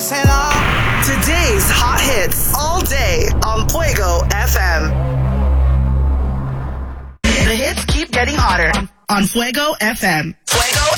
Today's hot hits all day on Fuego FM. The hits keep getting hotter on Fuego FM. Fuego